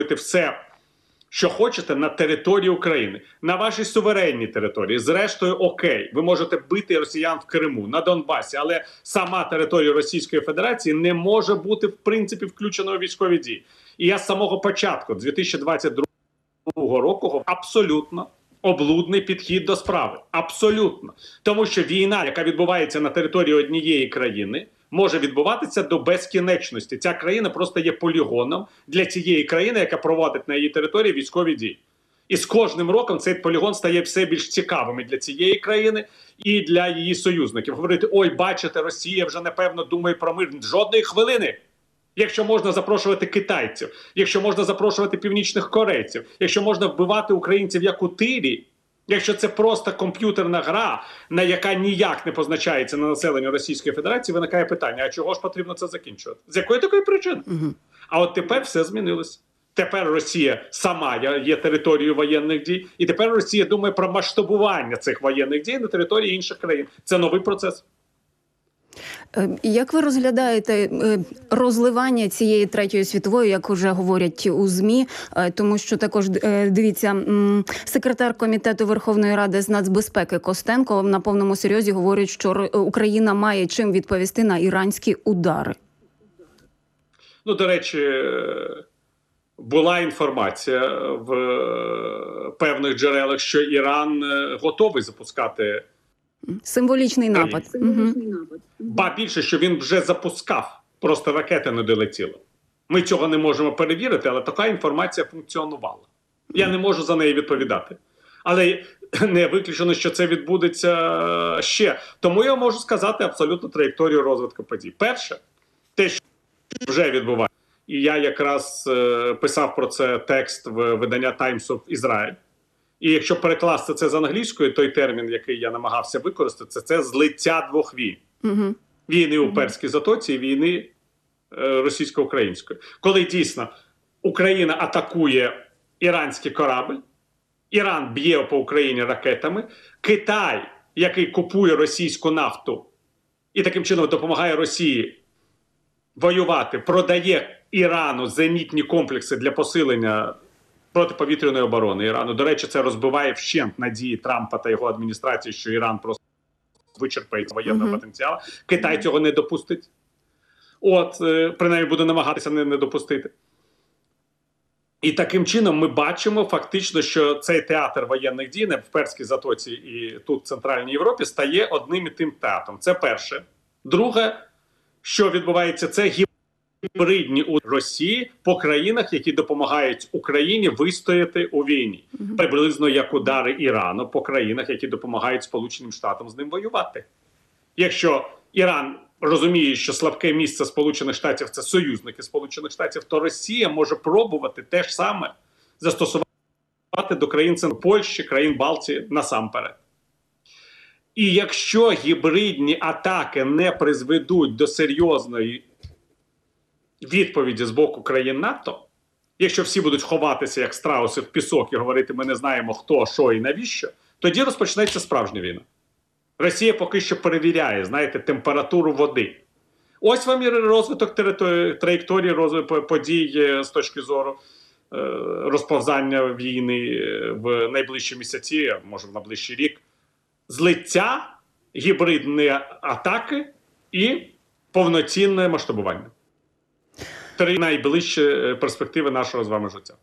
все, що хочете на території України, на вашій суверенній території. Зрештою, окей, ви можете бити росіян в Криму, на Донбасі, але сама територія Російської Федерації не може бути, в принципі, включеною у військові дії. І я з самого початку 2022 року говорив абсолютно облудний підхід до справи. Абсолютно. Тому що війна, яка відбувається на території однієї країни, може відбуватися до безкінечності. Ця країна просто є полігоном для цієї країни, яка проводить на її території військові дії. І з кожним роком цей полігон стає все більш цікавим і для цієї країни, і для її союзників. Говорити, ой, бачите, Росія вже, напевно, думає про мир. Жодної хвилини. Якщо можна запрошувати китайців, якщо можна запрошувати північних корейців, якщо можна вбивати українців як у тилі, якщо це просто комп'ютерна гра, на яка ніяк не позначається на населення Російської Федерації, виникає питання, а чого ж потрібно це закінчувати? З якої такої причини? А от тепер все змінилося. Тепер Росія сама є територією воєнних дій, і тепер Росія думає про масштабування цих воєнних дій на території інших країн. Це новий процес. Як ви розглядаєте розливання цієї третьої світової, як вже говорять у ЗМІ, тому що також, дивіться, секретар Комітету Верховної Ради з нацбезпеки Костенко на повному серйозі говорить, що Україна має чим відповісти на іранські удари. Ну, до речі, була інформація в певних джерелах, що Іран готовий запускати символічний напад. Ба більше, що він вже запускав, просто ракети не долетіли. Ми цього не можемо перевірити, але така інформація функціонувала. Я не можу за неї відповідати. Але не виключено, що це відбудеться ще. Тому я можу сказати абсолютно траєкторію розвитку подій. Перше, те, що вже відбувається. І я якраз писав про це текст в видання Times of Israel. І якщо перекласти це з англійської, той термін, який я намагався використати, це злиття двох війн. Війни у Перській затоці і війни російсько-української. Коли дійсно Україна атакує іранський корабль, Іран б'є по Україні ракетами, Китай, який купує російську нафту і таким чином допомагає Росії воювати, продає Ірану зенітні комплекси для посилення протиповітряної оборони Ірану. До речі, це розбиває вщент надії Трампа та його адміністрації, що Іран просто вичерпає воєнного потенціалу. Китай цього не допустить. От, принаймні, буде намагатися не допустити. І таким чином ми бачимо фактично, що цей театр воєнних дій в Перській затоці і тут в Центральній Європі стає одним і тим театром. Це перше. Друге, що відбувається, це гібридні у Росії по країнах, які допомагають Україні вистояти у війні. Приблизно як удари Ірану по країнах, які допомагають Сполученим Штатам з ним воювати. Якщо Іран розуміє, що слабке місце Сполучених Штатів – це союзники Сполучених Штатів, то Росія може пробувати те ж саме застосувати до країн Польщі, країн Балтії насамперед. І якщо гібридні атаки не призведуть до серйозної відповіді з боку країн НАТО, якщо всі будуть ховатися як страуси в пісок і говорити, ми не знаємо хто, що і навіщо, тоді розпочнеться справжня війна. Росія поки що перевіряє, знаєте, температуру води. Ось вам і розвиток траєкторії розвитку подій з точки зору розповзання війни в найближчі місяці, може в найближчий рік. Злиття, гібридні атаки і повноцінне масштабування. Три найближчі перспективи нашого з вами життя.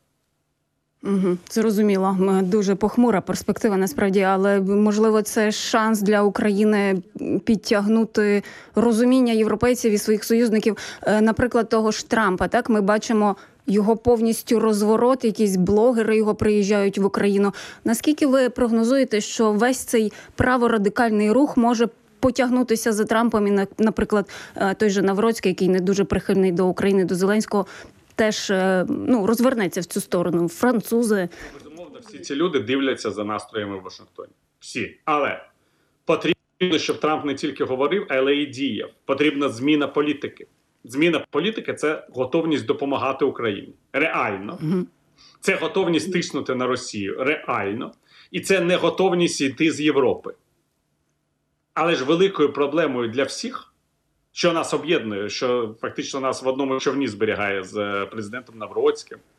Зрозуміло. Дуже похмура перспектива, насправді, але, можливо, це шанс для України підтягнути розуміння європейців і своїх союзників. Наприклад, того ж Трампа, так? Ми бачимо його повністю розворот, якісь блогери його приїжджають в Україну. Наскільки ви прогнозуєте, що весь цей праворадикальний рух може потягнутися за Трампом і, наприклад, той же Навроцький, який не дуже прихильний до України, до Зеленського, теж розвернеться в цю сторону. Французи. Безумовно, всі ці люди дивляться за настроями в Вашингтоні. Всі. Але потрібно, щоб Трамп не тільки говорив, але і діяв. Потрібна зміна політики. Зміна політики – це готовність допомагати Україні. Реально. Це готовність тиснути на Росію. Реально. І це не готовність йти з Європи. Але ж великою проблемою для всіх, що нас об'єднує, що фактично нас в одному човні зберігає з президентом Навроцьким,